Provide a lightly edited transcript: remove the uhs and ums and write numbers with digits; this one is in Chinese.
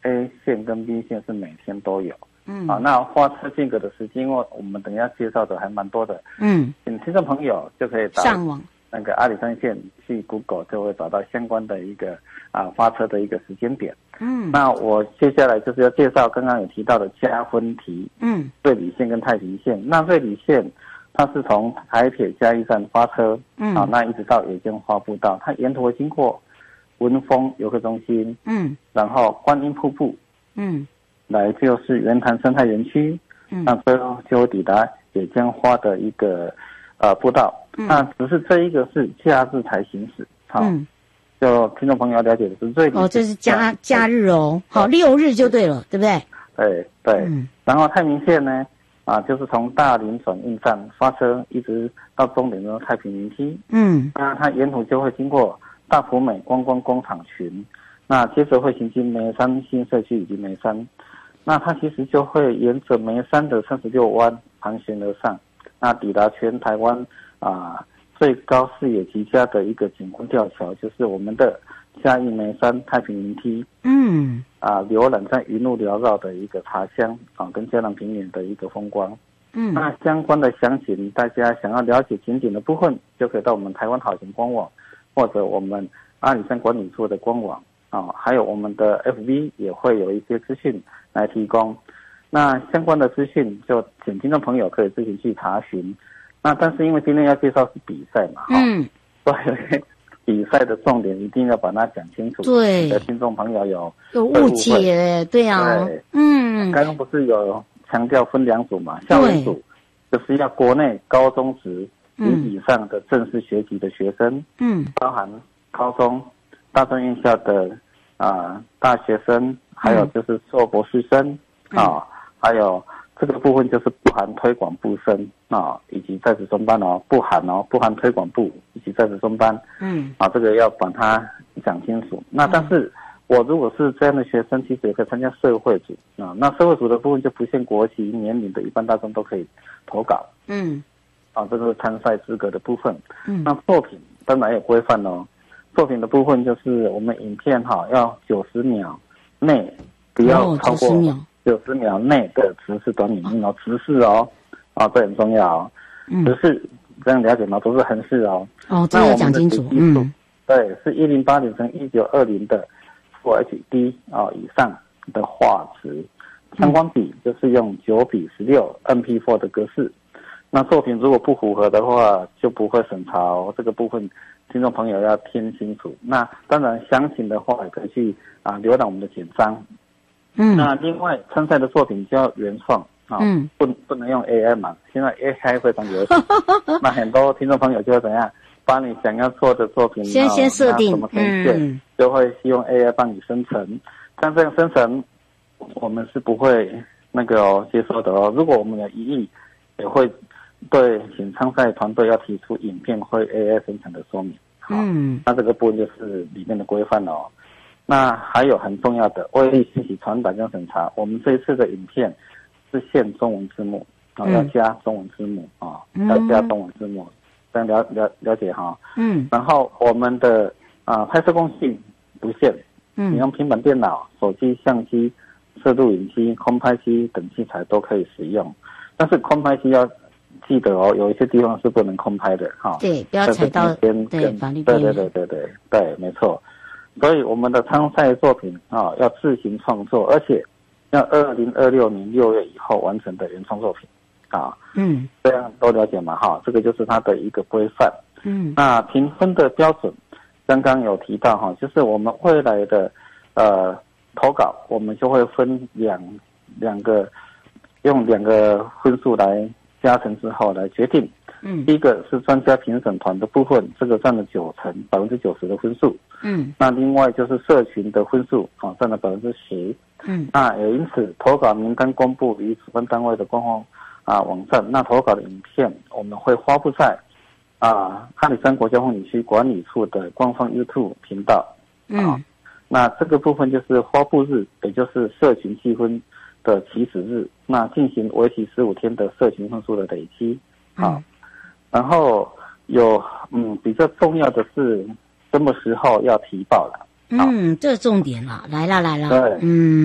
A 线跟 B 线是每天都有。那花车间隔的时间，因为我们等一下介绍的还蛮多的。请听众朋友就可以上网那个阿里山线去 Google 就会找到相关的一个发车的一个时间点。那我接下来就是要介绍刚刚有提到的加分题。瑞里线跟太平线。那瑞里线它是从台铁嘉义站发车，那一直到野间花步道，它沿途会经过文峰游客中心，然后观音瀑布，来就是圆潭生态园区，那最后就会抵达野间花的一个步道。那只是这一个是假日才行驶，就听众朋友要了解的是瑞里这是假日哦，好，6日就对了，对不对？ 对。然后太平线呢，就是从大林转运站发车，一直到终点的太平林梯。那它沿途就会经过大埔美观光工厂群，那接着会行经梅山新社区以及梅山。那它其实就会沿着梅山的36弯盘旋而上，那抵达全台湾最高视野极佳的一个景观吊桥，就是我们的嘉义梅山太平林梯。浏览在云雾缭绕的一个茶乡跟嘉南平原的一个风光。那相关的详情，大家想要了解景点的部分，就可以到我们台湾好行官网，或者我们阿里山管理处的官网还有我们的 FB 也会有一些资讯来提供。那相关的资讯就请听众朋友可以自行去查询。那但是因为今天要介绍是比赛嘛，所以比赛的重点一定要把它讲清楚。 对， 的听众朋友有误解，对啊。 刚刚不是有强调分2组嘛？校园组就是要国内高中职以上的正式学籍的学生，包含高中、大专院校的大学生，还有就是硕博士生还有这个部分就是不含推广部生以及在职中班不含推广部以及在职中班。这个要把它讲清楚。那但是我如果是这样的学生，其实也可以参加社会组那社会组的部分就不限国籍、年龄的一般大众都可以投稿。这个是参赛资格的部分。那作品当然有规范作品的部分就是我们影片要90秒内，不要超过90秒内的直视短影音直视这很重要直视这样了解吗？都是横视这个要讲清楚。 对，是1080×1920的 Full HD 以上的画质。相关比就是用9:16 MP4 的格式。那作品如果不符合的话，就不会审查这个部分听众朋友要听清楚。那当然详情的话也可以去浏览我们的简章。那另外参赛的作品就要原创不能用 AI 嘛，现在 AI 非常流行。那很多听众朋友就会怎样，把你想要做的作品先设定什么呈现，就会希望 AI 帮你生成。但这样生成我们是不会接收的如果我们有异议，也会对请参赛团队要提出影片会 AI 生成的说明。那这个部分就是里面的规范那还有很重要的为利信息传达跟审查，我们这一次的影片是限中文字幕要加中文字幕要加中文字幕，这样了解然后我们的拍摄工具不限，你用平板电脑、手机、相机、摄录影机、空拍机等器材都可以使用，但是空拍机要记得有一些地方是不能空拍的对，不要踩到法律边缘。 对，没错。所以我们的参赛作品要自行创作，而且要2026年6月以后完成的原创作品这样都了解嘛这个就是它的一个规范。那评分的标准刚刚有提到就是我们未来的投稿，我们就会分两个用2个分数来加成之后来决定。第一个是专家评审团的部分，这个占了90%的分数。那另外就是社群的分数占了10%。那也因此投稿名单公布于主办单位的官方网站。那投稿的影片我们会发布在阿里山国家风景区管理处的官方 YouTube 频道。那这个部分就是发布日，也就是社群积分的起始日，那进行为期15天的社群分数的累积。然后有比较重要的是什么时候要提报了？ 这重点了，来了。 对，